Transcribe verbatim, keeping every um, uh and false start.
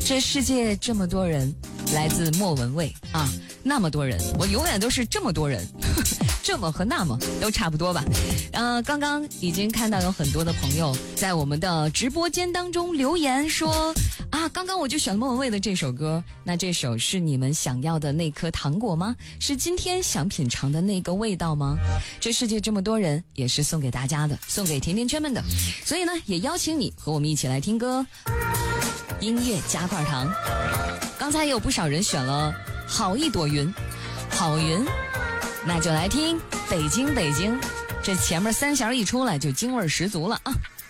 这世界这么多人，来自莫文蔚啊，那么多人，我永远都是这么多人，这么和那么都差不多吧。呃，刚刚已经看到有很多的朋友在我们的直播间当中留言说啊，刚刚我就选莫文蔚的这首歌，那这首是你们想要的那颗糖果吗？是今天想品尝的那个味道吗？这世界这么多人，也是送给大家的，送给甜甜圈们的。所以呢，也邀请你和我们一起来听歌，音乐加块糖。刚才也有不少人选了好一朵云，好云，那就来听北京北京，这前面三弦一出来就京味十足了啊。